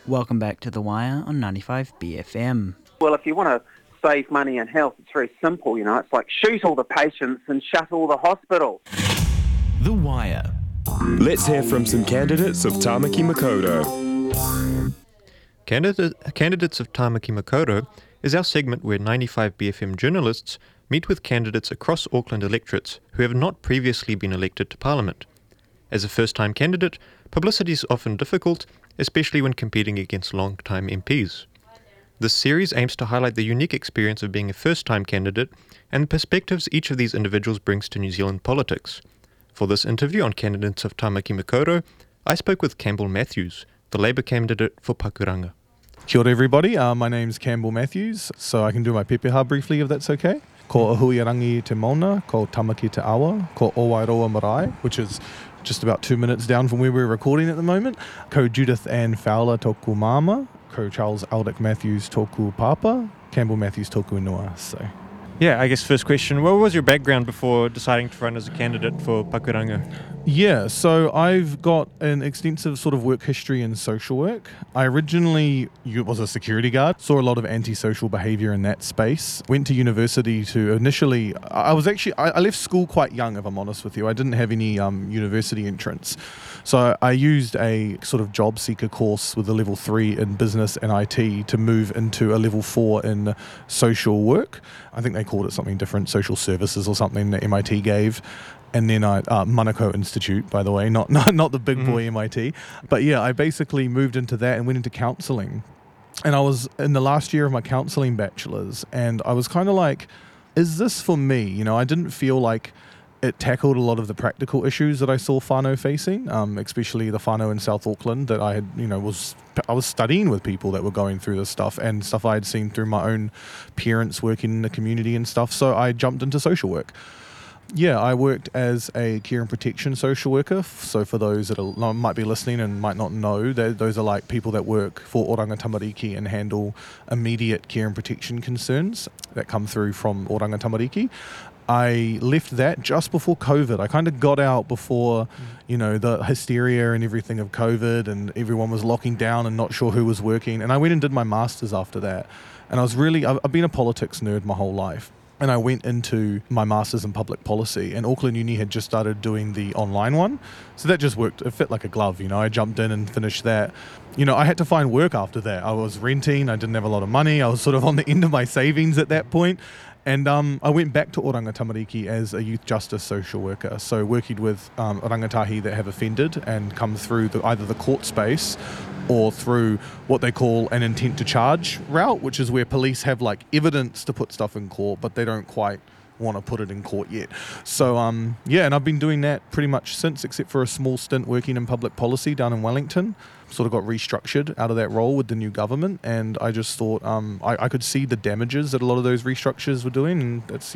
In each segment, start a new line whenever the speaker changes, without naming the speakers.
Welcome back to The Wire on 95 BFM.
Well, if you want to save money in health, it's very simple, It's like shoot all the patients and shut all the hospitals.
The Wire.
Let's hear from some candidates of Tamaki Makaurau.
Candidates of Tamaki Makaurau is our segment where 95 BFM journalists meet with candidates across Auckland electorates who have not previously been elected to Parliament. As a first-time candidate, publicity is often difficult, especially when competing against long-time MPs. This series aims to highlight the unique experience of being a first-time candidate and the perspectives each of these individuals brings to New Zealand politics. For this interview on candidates of Tamaki Makaurau, I spoke with Campbell Matthews, the Labour candidate for Pakuranga.
Kia ora everybody, my name's Campbell Matthews, so I can do my pepeha briefly if that's okay. Ko Ahuirangi te Mauna, ko Tamaki te Awa, ko Owairoa Marae, which is just about 2 minutes down from where we're recording at the moment. Ko Judith Ann Fowler toku mama, ko Charles Aldic Matthews toku papa, Campbell Matthews toku inua. So,
yeah, I guess first question, what was your background before deciding to run as a candidate for Pakuranga?
Yeah, so I've got an extensive sort of work history in social work. I originally was a security guard, saw a lot of antisocial behaviour in that space. Went to university to initially, I left school quite young, if I'm honest with you. I didn't have any university entrance. So I used a sort of job seeker course with a level 3 in business and IT to move into a level 4 in social work. I think they called it something different, social services or something that MIT gave. And then Manukau Institute, by the way, not the big boy MIT. But yeah, I basically moved into that and went into counselling. And I was in the last year of my counselling bachelor's, and I was kind of like, is this for me? I didn't feel like it tackled a lot of the practical issues that I saw whānau facing, especially the whānau in South Auckland that I had, I was studying with people that were going through this stuff and stuff I had seen through my own parents working in the community and stuff. So I jumped into social work. Yeah, I worked as a care and protection social worker. So for those that might be listening and might not know, those are like people that work for Oranga Tamariki and handle immediate care and protection concerns that come through from Oranga Tamariki. I left that just before COVID. I kind of got out before, the hysteria and everything of COVID and everyone was locking down and not sure who was working. And I went and did my master's after that. And I've been a politics nerd my whole life. And I went into my master's in public policy, and Auckland Uni had just started doing the online one. So that just worked. It fit like a glove, I jumped in and finished that. I had to find work after that. I was renting. I didn't have a lot of money. I was sort of on the end of my savings at that point. And I went back to Oranga Tamariki as a youth justice social worker. So working with rangatahi that have offended and come through either the court space or through what they call an intent to charge route, which is where police have like evidence to put stuff in court, but they don't quite want to put it in court yet. So and I've been doing that pretty much since, except for a small stint working in public policy down in Wellington. Sort of got restructured out of that role with the new government, and I just thought I could see the damages that a lot of those restructures were doing, and that's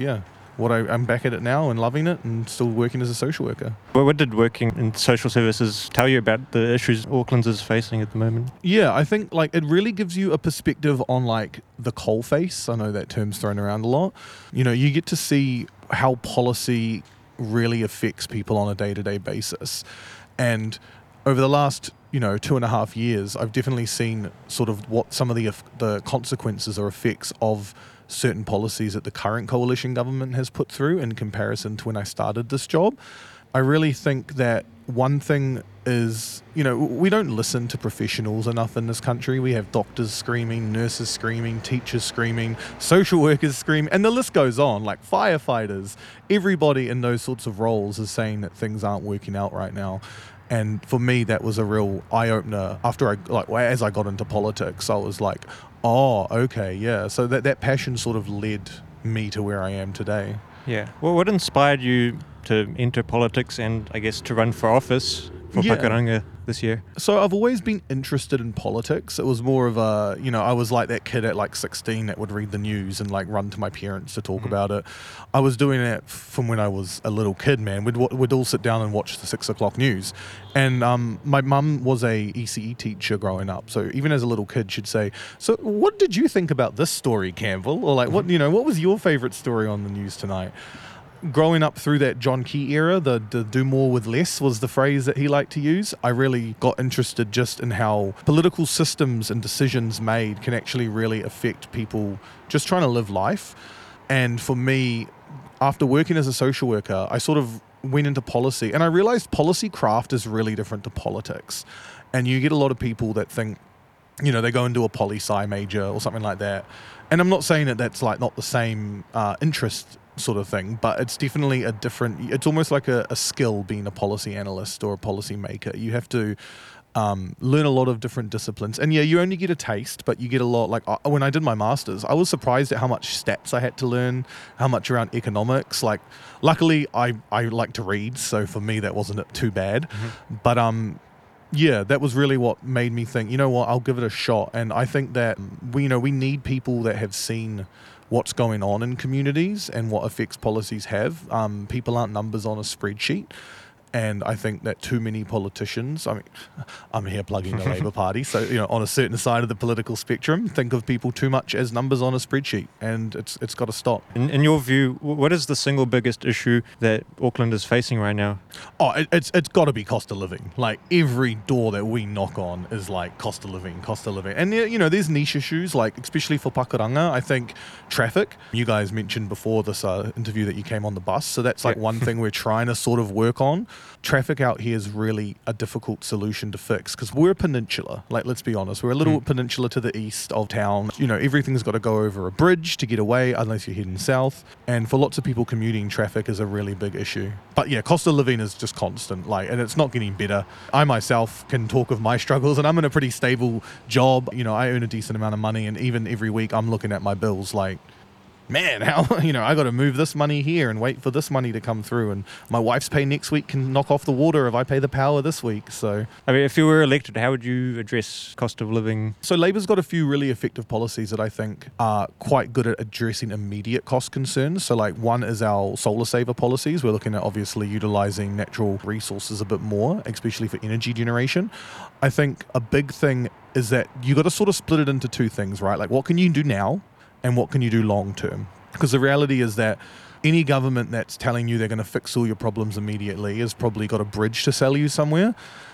I'm back at it now and loving it and still working as a social worker.
Well, what did working in social services tell you about the issues Auckland is facing at the moment?
Yeah, I think it really gives you a perspective on the coalface. I know that term's thrown around a lot. You get to see how policy really affects people on a day-to-day basis. And over the last 2.5 years, I've definitely seen sort of what some of the consequences or effects of certain policies that the current coalition government has put through in comparison to when I started this job. I really think that one thing is, we don't listen to professionals enough in this country. We have doctors screaming, nurses screaming, teachers screaming, social workers screaming, and the list goes on, like firefighters. Everybody in those sorts of roles is saying that things aren't working out right now. And for me, that was a real eye-opener. After as I got into politics, I was like, oh, okay, yeah. So that passion sort of led me to where I am today.
Yeah. Well, what inspired you to enter politics and, I guess, to run for office for Pakuranga this year?
So I've always been interested in politics. It was more of a, I was like that kid at 16 that would read the news and run to my parents to talk about it. I was doing that from when I was a little kid, man. We'd all sit down and watch the 6 o'clock news. And my mum was a ECE teacher growing up. So even as a little kid, she'd say, so what did you think about this story, Campbell? Or what was your favourite story on the news tonight? growing up through that John Key era, the do more with less was the phrase that he liked to use. I really got interested just in how political systems and decisions made can actually really affect people just trying to live life. And for me, after working as a social worker, I sort of went into policy, and I realized policy craft is really different to politics. And you get a lot of people that think, you know, they go and do a poli-sci major or something like that. And I'm not saying that that's like not the same interest sort of thing, but it's definitely a different, it's almost like a skill being a policy analyst or a policy maker. You have to learn a lot of different disciplines. And yeah, you only get a taste, but you get a lot. Like when I did my master's, I was surprised at how much stats I had to learn, how much around economics. Like luckily I like to read, so for me that wasn't too bad. Mm-hmm. But yeah, that was really what made me think, you know what, I'll give it a shot. And I think that we need people that have seen what's going on in communities and what effects policies have. People aren't numbers on a spreadsheet. And I think that too many politicians, I mean, I'm here plugging the Labour Party, so, you know, on a certain side of the political spectrum, think of people too much as numbers on a spreadsheet, and it's got to stop.
In your view, what is the single biggest issue that Auckland is facing right now?
Oh, it's got to be cost of living. Like, every door that we knock on is like cost of living. And, you know, there's niche issues, like, especially for Pakuranga, I think traffic. You guys mentioned before this interview that you came on the bus, so that's like one thing we're trying to sort of work on. Traffic out here is really a difficult solution to fix because we're a peninsula. Like, let's be honest, we're a little peninsula to the east of town. You know, everything's got to go over a bridge to get away unless you're heading south. And for lots of people, commuting, traffic is a really big issue. But yeah, cost of living is just constant, like, and it's not getting better. I myself can talk of my struggles, and I'm in a pretty stable job. You know, I earn a decent amount of money, and even every week I'm looking at my bills like, man, how, you know, I got to move this money here and wait for this money to come through, and my wife's pay next week can knock off the water if I pay the power this week. So
I mean, if you were elected, how would you address cost of living?
So Labour's got a few really effective policies that I think are quite good at addressing immediate cost concerns. So like one is our solar saver policies. We're looking at obviously utilising natural resources a bit more, especially for energy generation. I think a big thing is that you got to sort of split it into two things, right? Like, what can you do now? And what can you do long term? Because the reality is that any government that's telling you they're going to fix all your problems immediately has probably got a bridge to sell you somewhere.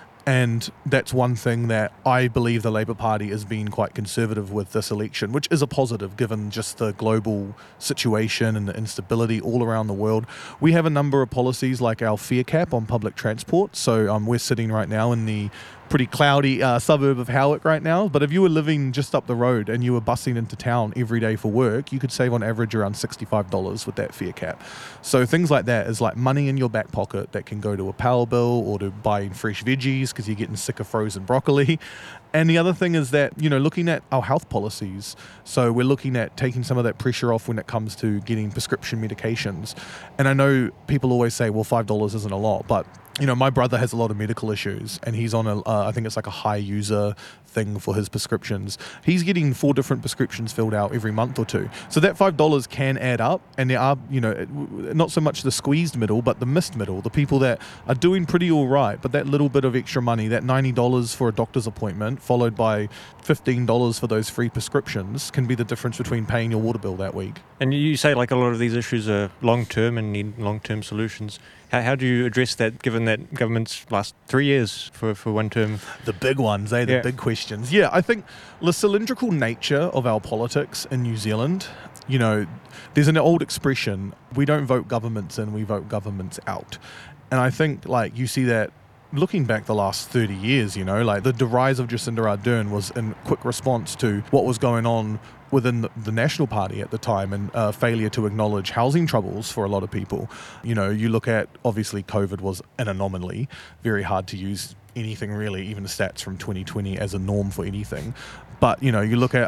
And that's one thing that I believe the Labour Party has been quite conservative with this election, which is a positive given just the global situation and the instability all around the world. We have a number of policies like our fare cap on public transport. So we're sitting right now in the pretty cloudy suburb of Howick right now, but if you were living just up the road and you were busing into town every day for work, you could save on average around $65 with that fare cap. So things like that is like money in your back pocket that can go to a power bill or to buying fresh veggies because you're getting sick of frozen broccoli. And the other thing is that, you know, looking at our health policies, so we're looking at taking some of that pressure off when it comes to getting prescription medications. And I know people always say, well, $5 isn't a lot, but you know, my brother has a lot of medical issues, and he's on I think it's like a high user thing for his prescriptions. He's getting 4 different prescriptions filled out every month or two. So that $5 can add up, and there are, you know, not so much the squeezed middle, but the missed middle, the people that are doing pretty all right, but that little bit of extra money, that $90 for a doctor's appointment, followed by $15 for those free prescriptions, can be the difference between paying your water bill that week.
And you say like a lot of these issues are long-term and need long-term solutions. How do you address that, given that government's last 3 years for one term?
The big ones, the big questions. Yeah, I think the cylindrical nature of our politics in New Zealand, you know, there's an old expression, we don't vote governments in, we vote governments out. And I think, like, you see that looking back the last 30 years, you know, like the rise of Jacinda Ardern was in quick response to what was going on within the National Party at the time, and failure to acknowledge housing troubles for a lot of people. You know, you look at, obviously COVID was an anomaly, very hard to use anything really, even the stats from 2020 as a norm for anything. But, you know, you look at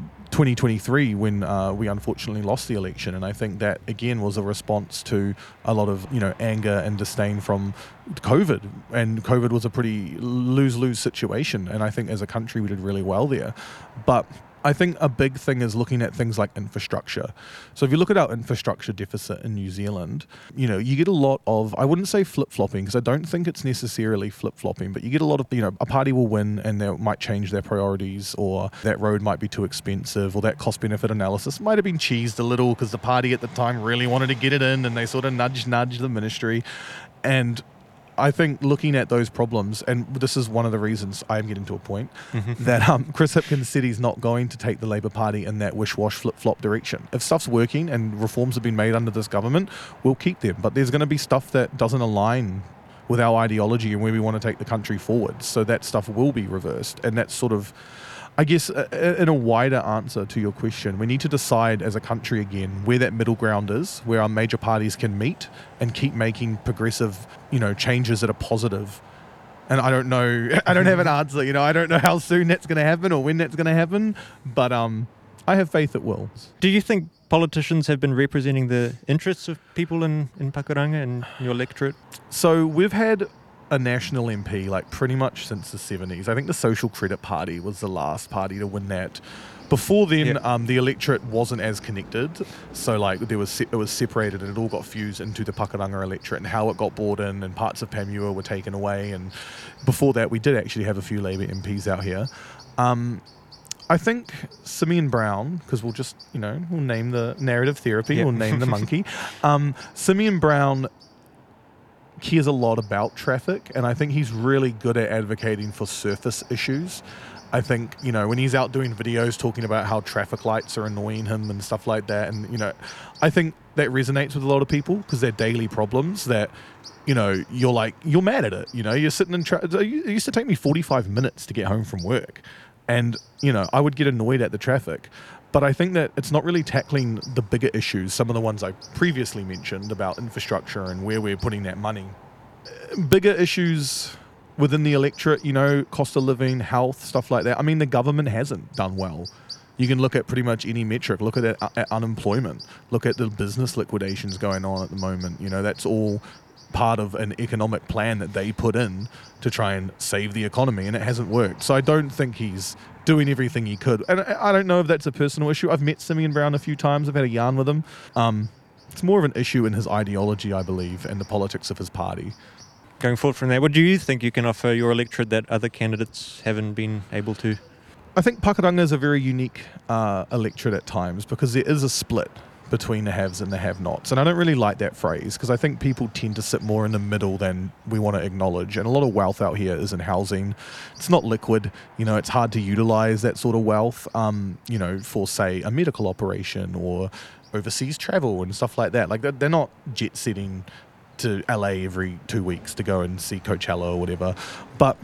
2023 when we unfortunately lost the election, and I think that again was a response to a lot of, you know, anger and disdain from COVID, and COVID was a pretty lose-lose situation, and I think as a country we did really well there. But I think a big thing is looking at things like infrastructure. So if you look at our infrastructure deficit in New Zealand, you get a lot of, I wouldn't say flip-flopping, because I don't think it's necessarily flip-flopping, but you get a lot of, a party will win and they might change their priorities, or that road might be too expensive, or that cost-benefit analysis might have been cheesed a little because the party at the time really wanted to get it in and they sort of nudge the ministry. And I think looking at those problems, and this is one of the reasons I am getting to a point, that Chris Hipkins said he's not going to take the Labour Party in that wish-wash, flip-flop direction. If stuff's working and reforms have been made under this government, we'll keep them. But there's going to be stuff that doesn't align with our ideology and where we want to take the country forward. So that stuff will be reversed. And that's sort of, I guess, in a wider answer to your question, we need to decide as a country again where that middle ground is, where our major parties can meet and keep making progressive, changes that are positive. And I don't know, I don't have an answer, I don't know how soon that's going to happen or when that's going to happen, but I have faith it will.
Do you think politicians have been representing the interests of people in Pakuranga and your electorate?
So we've had a national MP pretty much since the 70s. I think the Social Credit Party was the last party to win that. Before then, the electorate wasn't as connected. So it was separated and it all got fused into the Pakuranga electorate, and how it got brought in and parts of Panmure were taken away. And before that, we did actually have a few Labour MPs out here. I think Simeon Brown, because we'll just, we'll name the narrative therapy, we'll name the monkey. Simeon Brown cares a lot about traffic, and I think he's really good at advocating for surface issues. I think, when he's out doing videos talking about how traffic lights are annoying him and stuff like that, and, I think that resonates with a lot of people because they're daily problems that, you're mad at it, you're sitting in it used to take me 45 minutes to get home from work, and, I would get annoyed at the traffic. But I think that it's not really tackling the bigger issues, some of the ones I previously mentioned about infrastructure and where we're putting that money. Bigger issues within the electorate, cost of living, health, stuff like that. I mean, the government hasn't done well. You can look at pretty much any metric. Look at unemployment. Look at the business liquidations going on at the moment. That's all part of an economic plan that they put in to try and save the economy, and it hasn't worked. So I don't think he's doing everything he could. And I don't know if that's a personal issue. I've met Simeon Brown a few times. I've had a yarn with him. It's more of an issue in his ideology, I believe, and the politics of his party.
Going forward from there, what do you think you can offer your electorate that other candidates haven't been able to?
I think Pakuranga is a very unique electorate at times because there is a split between the haves and the have-nots. And I don't really like that phrase because I think people tend to sit more in the middle than we want to acknowledge. And a lot of wealth out here is in housing. It's not liquid. It's hard to utilize that sort of wealth, for, say, a medical operation or overseas travel and stuff like that. They're not jet-setting to LA every 2 weeks to go and see Coachella or whatever. But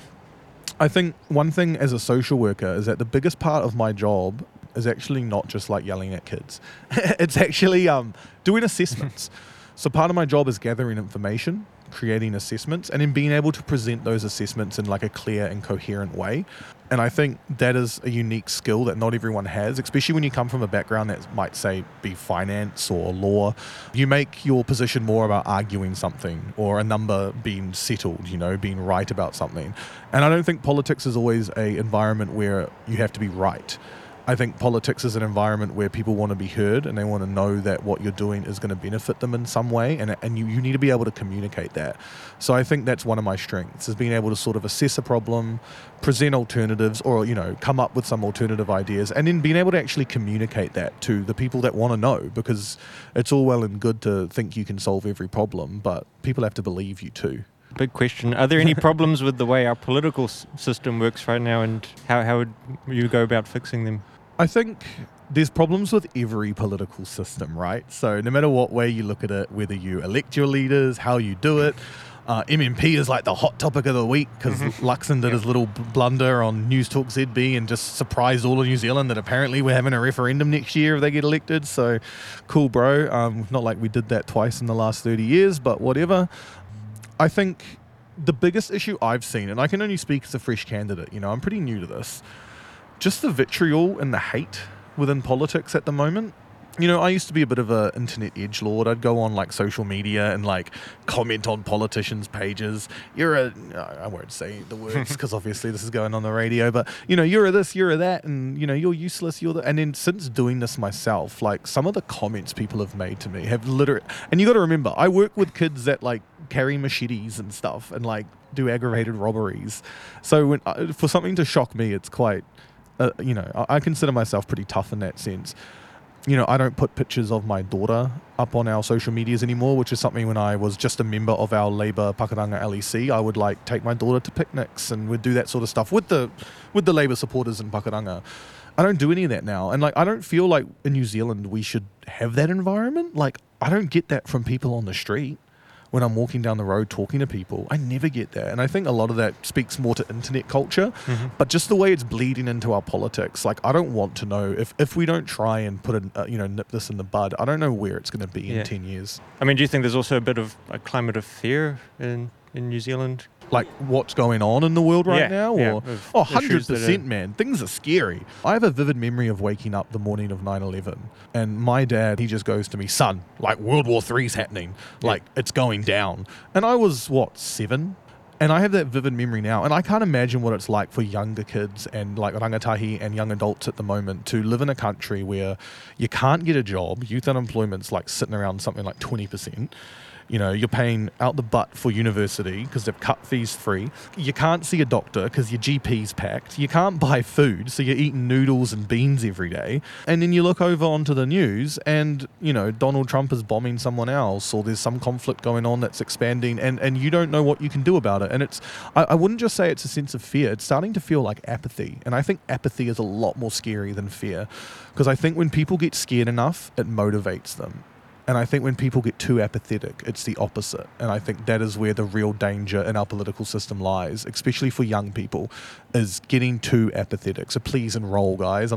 I think one thing as a social worker is that the biggest part of my job is actually not just yelling at kids. It's actually doing assessments. So part of my job is gathering information, creating assessments, and then being able to present those assessments in a clear and coherent way. And I think that is a unique skill that not everyone has, especially when you come from a background that might, say, be finance or law. You make your position more about arguing something or a number being settled, being right about something. And I don't think politics is always an environment where you have to be right. I think politics is an environment where people want to be heard and they want to know that what you're doing is going to benefit them in some way, and you need to be able to communicate that. So I think that's one of my strengths, is being able to sort of assess a problem, present alternatives, or, come up with some alternative ideas, and then being able to actually communicate that to the people that want to know, because it's all well and good to think you can solve every problem, but people have to believe you too.
Big question. Are there any problems with the way our political system works right now, and how would you go about fixing them?
I think there's problems with every political system, right? So no matter what way you look at it, whether you elect your leaders, how you do it, MMP is the hot topic of the week because Luxon did his little blunder on News Talk ZB and just surprised all of New Zealand that apparently we're having a referendum next year if they get elected. So cool, bro. Not like we did that twice in the last 30 years, but whatever. I think the biggest issue I've seen, and I can only speak as a fresh candidate, I'm pretty new to this, just the vitriol and the hate within politics at the moment I used to be a bit of a internet edgelord. I'd go on like social media and like comment on politicians' pages. I won't say the words because obviously this is going on the radio, but you're a this, you're a that, and you're useless, and then since doing this myself, like some of the comments people have made to me have literally, and you got to remember, I work with kids that like carry machetes and stuff and like do aggravated robberies. So for something to shock me, it's quite, I consider myself pretty tough in that sense. I don't put pictures of my daughter up on our social medias anymore, which is something when I was just a member of our Labour Pakuranga LEC, I would like take my daughter to picnics and would do that sort of stuff with the Labour supporters in Pakuranga. I don't do any of that now. And like, I don't feel like in New Zealand we should have that environment. Like, I don't get that from people on the street. When I'm walking down the road talking to people, I never get that. And I think a lot of that speaks more to internet culture, but just the way it's bleeding into our politics. Like, I don't want to know if we don't try and nip this in the bud, I don't know where it's going to be in 10 years.
I mean, do you think there's also a bit of a climate of fear in New Zealand?
Like what's going on in the world right now? Or 100%,
that
man. Things are scary. I have a vivid memory of waking up the morning of 9/11 and my dad, he just goes to me, son, like World War III's happening. Like it's going down. And I was, 7? And I have that vivid memory now. And I can't imagine what it's like for younger kids and like rangatahi and young adults at the moment to live in a country where you can't get a job. Youth unemployment's like sitting around something like 20%. You're paying out the butt for university because they've cut fees free. You can't see a doctor because your GP's packed. You can't buy food, so you're eating noodles and beans every day. And then you look over onto the news and, Donald Trump is bombing someone else or there's some conflict going on that's expanding and you don't know what you can do about it. And I wouldn't just say it's a sense of fear. It's starting to feel like apathy. And I think apathy is a lot more scary than fear because I think when people get scared enough, it motivates them. And I think when people get too apathetic, it's the opposite. And I think that is where the real danger in our political system lies, especially for young people, is getting too apathetic. So please enroll, guys.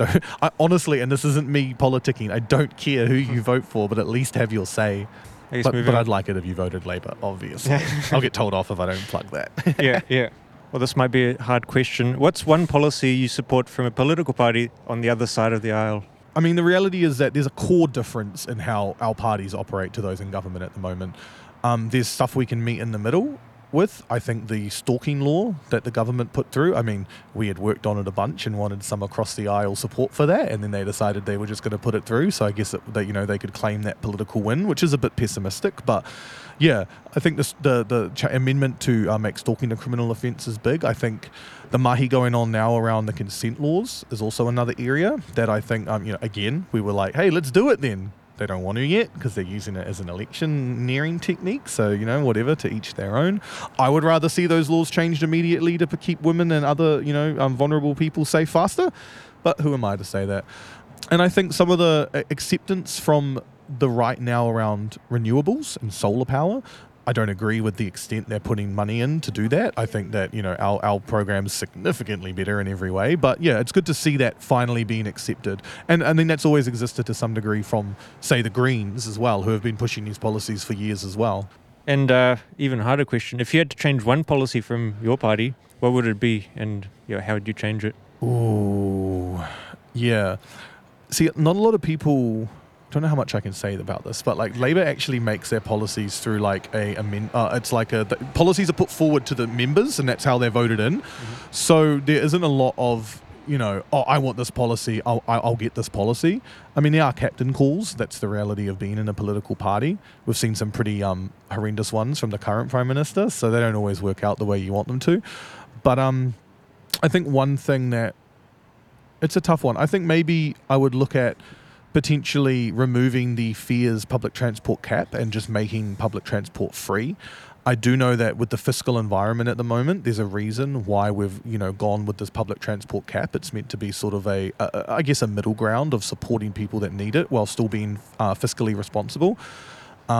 I honestly, and this isn't me politicking, I don't care who you vote for, but at least have your say. But I'd like it if you voted Labour, obviously. I'll get told off if I don't plug that.
Yeah. Well, this might be a hard question. What's one policy you support from a political party on the other side of the aisle?
I mean, the reality is that there's a core difference in how our parties operate to those in government at the moment. There's stuff we can meet in the middle with. I think the stalking law that the government put through, I mean, we had worked on it a bunch and wanted some across the aisle support for that, and then they decided they were just going to put it through. So I guess they could claim that political win, which is a bit pessimistic. But yeah, I think the amendment to make stalking a criminal offence is big. I think the mahi going on now around the consent laws is also another area that I think, again, we were like, hey, let's do it then. They don't want to yet because they're using it as an electioneering technique. So, whatever, to each their own. I would rather see those laws changed immediately to keep women and other, vulnerable people safe faster. But who am I to say that? And I think some of the acceptance from the right now around renewables and solar power, I don't agree with the extent they're putting money in to do that. I think that, our program's significantly better in every way. But yeah, it's good to see that finally being accepted. And I think that's always existed to some degree from, say, the Greens as well, who have been pushing these policies for years as well.
And even harder question, if you had to change one policy from your party, what would it be? And how would you change it?
Ooh, yeah. See, not a lot of people... don't know how much I can say about this, but like Labour actually makes their policies through like the policies are put forward to the members and that's how they're voted in. So there isn't a lot of, I want this policy, I'll get this policy. I mean, there are captain calls. That's the reality of being in a political party. We've seen some pretty horrendous ones from the current Prime Minister, so they don't always work out the way you want them to. But I think one thing that, it's a tough one. I think maybe I would look at potentially removing the FEARS public transport cap and just making public transport free. I do know that with the fiscal environment at the moment, there's a reason why we've gone with this public transport cap. It's meant to be sort of a middle ground of supporting people that need it while still being fiscally responsible.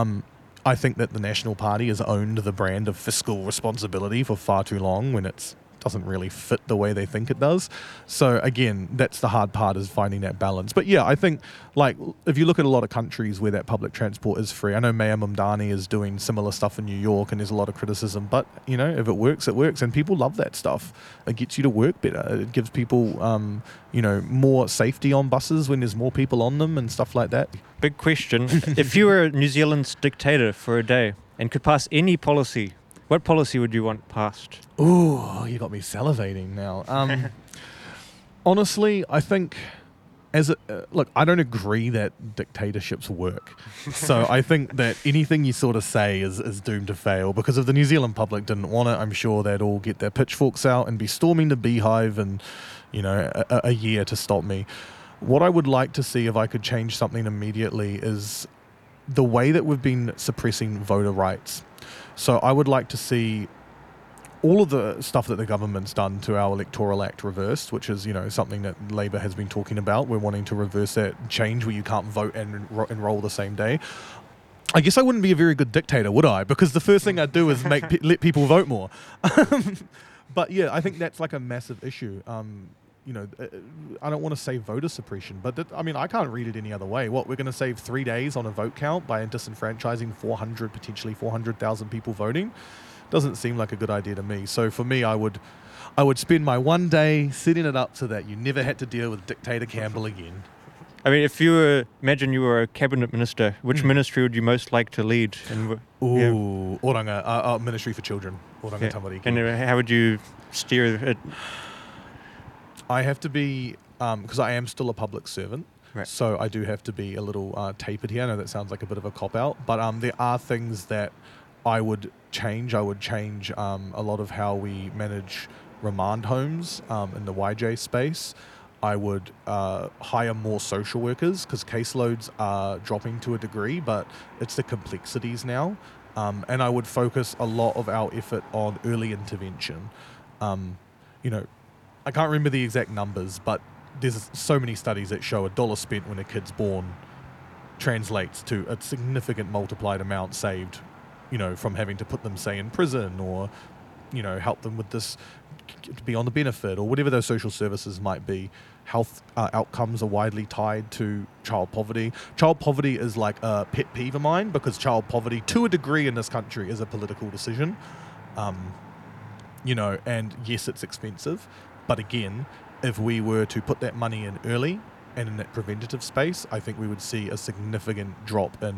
I think that the National Party has owned the brand of fiscal responsibility for far too long when it's doesn't really fit the way they think it does. So again, that's the hard part, is finding that balance. But yeah, I think like if you look at a lot of countries where that public transport is free, I know Mayor Mamdani is doing similar stuff in New York, and there's a lot of criticism, but you know, if it works, it works, and people love that stuff. It gets you to work better. It gives people, you know, more safety on buses when there's more people on them and stuff like that.
Big question. If you were New Zealand's dictator for a day and could pass any policy, what policy would you want passed?
Ooh, you got me salivating now. Honestly, I think look, I don't agree that dictatorships work. So I think that anything you sort of say is doomed to fail, because if the New Zealand public didn't want it, I'm sure they'd all get their pitchforks out and be storming the Beehive and, you know, a year to stop me. What I would like to see, if I could change something immediately, is the way that we've been suppressing voter rights. So I would like to see all of the stuff that the government's done to our Electoral Act reversed, which is, you know, something that Labour has been talking about. We're wanting to reverse that change where you can't vote and enroll the same day. I guess I wouldn't be a very good dictator, would I? Because the first thing I'd do is let people vote more. But yeah, I think that's like a massive issue. You know, I don't want to say voter suppression, but I mean, I can't read it any other way. What, we're going to save 3 days on a vote count by disenfranchising potentially 400,000 people voting? Doesn't seem like a good idea to me. So for me, I would spend my one day setting it up so that you never had to deal with Dictator Campbell again.
I mean, imagine you were a cabinet minister, which ministry would you most like to lead?
Oranga, Ministry for Children. Oranga Tamariki.
And how would you steer it?
I have to be, because I am still a public servant,
right.
So I do have to be a little tapered here. I know that sounds like a bit of a cop-out, but there are things that I would change. I would change a lot of how we manage remand homes in the YJ space. I would hire more social workers, because caseloads are dropping to a degree, but it's the complexities now. And I would focus a lot of our effort on early intervention. You know, I can't remember the exact numbers, but there's so many studies that show $1 spent when a kid's born translates to a significant multiplied amount saved, you know, from having to put them, say, in prison, or, you know, help them with this to be on the benefit, or whatever those social services might be. Health outcomes are widely tied to child poverty. Child poverty is like a pet peeve of mine, because child poverty, to a degree in this country, is a political decision. You know, and yes, it's expensive. But again, if we were to put that money in early and in that preventative space, I think we would see a significant drop in